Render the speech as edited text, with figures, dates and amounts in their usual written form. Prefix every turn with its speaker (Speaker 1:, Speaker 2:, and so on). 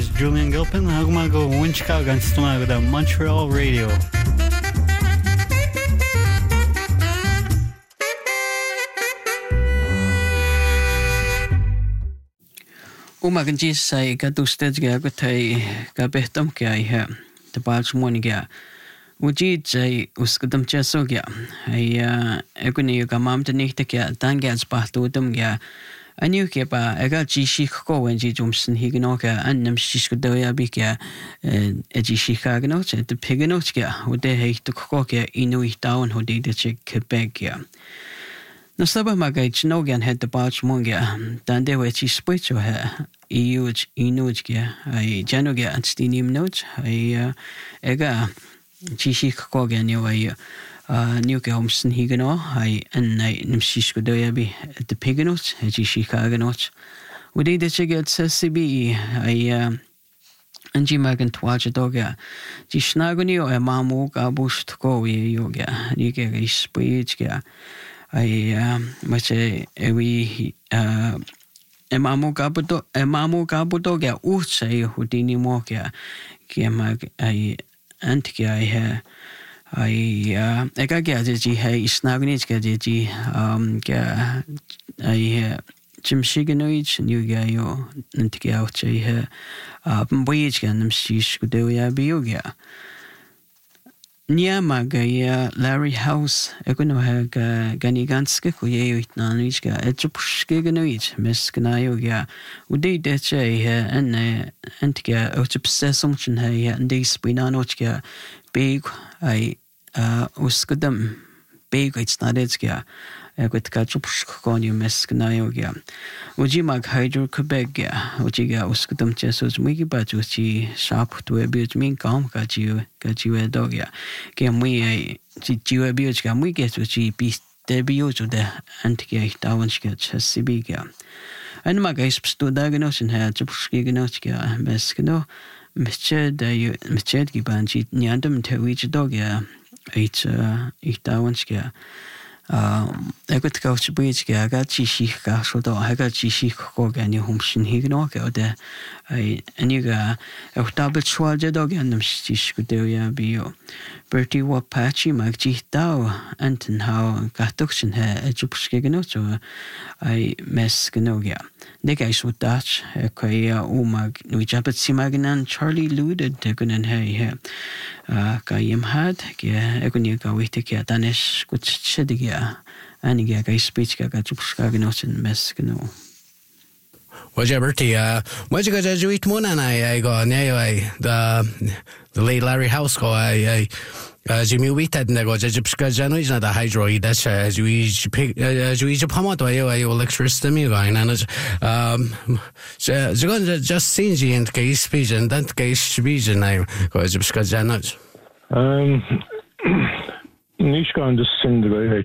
Speaker 1: is Julian Gilpin. Hagumago Winchka Ganstamago Montreal Radio.
Speaker 2: Umagan say gadusted gagutai gabetum gay the barge moniga. Ujid say uskudum chesogia. I eguni gamam the nictica, dangans bahtudum ga. I knew Kepa, I got Gishiko when G. Johnson Higanoka and them Shishkodoya Bika, Ejishikaganot, the Piganotka, who they hate to Kokia, Inuit down, who did the check Quebecia. No Saba Magage Nogan had the barge monga, then they were cheese split to her. Euge, Inuja, I Janoga and Stinim notes, I Ega Gishikoga anyway. New Gelmson Higano, I and I Nimshishko Doyabi at the Piganots, Jishikaganot. We did the Chigat CB, I and G Magan Twaja Doga, Jishnagonio, a Mamu Gabush to go yoga, Niga is Spritga. I much a we Mamu Gabudoga, Uche, Houdini Moka, Giamag, I Antiga, I got gadget, hey, snagnage gadget, I Jim Shiganoich, New Gayo, Antigauche, Wage Gandam Shish Gudoya Bioga. Niamagaya, Larry House, Econohag, Ganiganska, Kuye, Nanishka, Etchupskiganoich, Miss Ganayoga, Udi Deche, and Antiga, Otipsessumption, hey, and these Spinanochka. Big, I uskudum big it's not it's yeah. I got Kachupskonium Mescanayoga. Ujimag Hydro Quebec, Ujiga uskudum Jesus Migibajuchi sharp to abuse me calm got you a dog ya. Can we you abuse can we get to GP debut to the anti down sketch has Sibiga. And my guys stood diagnosed and had Chupskiganoska Mescano. Mched Gibanji Nyandam to which dog ya each Dawanska. I got couch bridge, I got Chishi Gashodo, I got Chishi Kogan, you whom shin hignoka there. I and you got a double swallow dog and them stish could do ya be you. Bertie what patchy, Mag G Dow, Anton how Gatuction hair, a Jupskiganoto, I mess Ganogia. The guys would Dutch, a Kaya Umag, which up at Simaganan, Charlie Luded, Tegun and Hay, Kayim had, Egunica Witika, Danish, good Shedigia, and he got speech, got Jupskaganot and Mescano.
Speaker 3: Bertie, what you got to eat moon and I go near the late Larry House go, Jimmy Wheated and I go Jipska Jano is not a hydro, that's as you each pick as you each a pomot, I will lecture stimuli and so just sing and case speech and that case speech and I go Jipska Janos.
Speaker 4: Nishka and the Cinderella